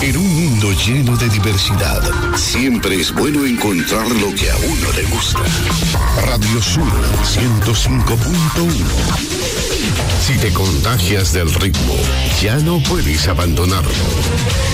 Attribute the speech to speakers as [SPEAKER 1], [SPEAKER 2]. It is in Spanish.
[SPEAKER 1] En un mundo lleno de diversidad, siempre es bueno encontrar lo que a uno le gusta. Radio Sur 105.1. Si te contagias del ritmo, ya no puedes abandonarlo.